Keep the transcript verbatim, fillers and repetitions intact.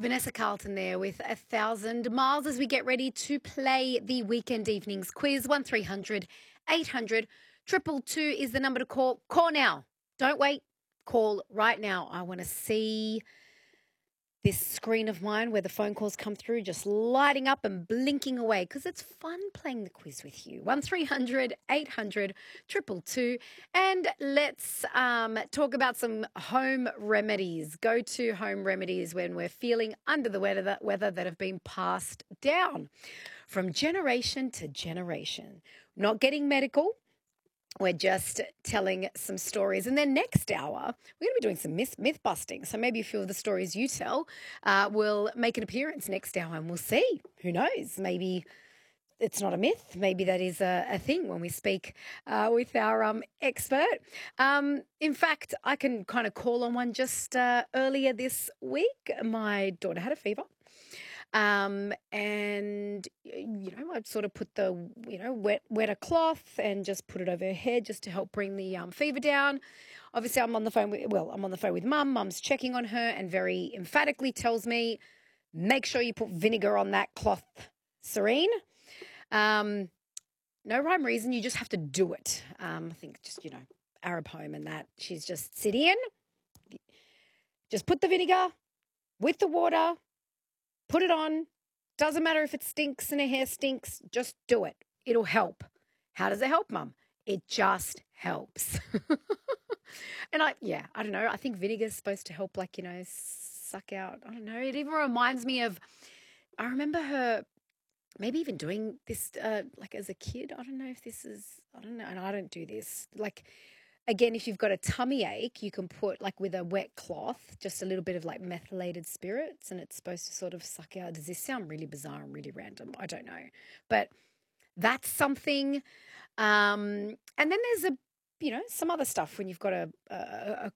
Vanessa Carlton there with a thousand miles as we get ready to play the weekend evenings quiz. One three hundred eight hundred triple two is the number to call. Call now. Don't wait. Call right now. I want to see this screen of mine where the phone calls come through just lighting up and blinking away because it's fun playing the quiz with you. One three hundred eight hundred triple two. And let's um, talk about some home remedies, go-to home remedies when we're feeling under the weather, weather that have been passed down from generation to generation. Not getting medical. We're just telling some stories. And then next hour, we're going to be doing some myth, myth busting. So maybe a few of the stories you tell uh, will make an appearance next hour and we'll see. Who knows? Maybe it's not a myth. Maybe that is a, a thing when we speak uh, with our um, expert. Um, in fact, I can kind of call on one just uh, earlier this week. My daughter had a fever. Um, and, you know, I'd sort of put the, you know, wet, wet a cloth and just put it over her head just to help bring the um, fever down. Obviously, I'm on the phone with, well, I'm on the phone with Mum. Mum's checking on her and very emphatically tells me, make sure you put vinegar on that cloth, Serene. Um, no rhyme reason. You just have to do it. Um, I think just, you know, Arab home and that. She's just sit in, just put the vinegar with the water, put it on. Doesn't matter if it stinks and her hair stinks. Just do it. It'll help. How does it help, Mum? It just helps. and I, yeah, I don't know. I think vinegar is supposed to help, like, you know, suck out. I don't know. It even reminds me of, I remember her maybe even doing this, uh, like as a kid. I don't know if this is, I don't know. And I don't do this. Like, again, if you've got a tummy ache, you can put, like with a wet cloth, just a little bit of like methylated spirits and it's supposed to sort of suck out. Does this sound really bizarre and really random? I don't know. But that's something. Um, and then there's a, you know, some other stuff when you've got a, a, a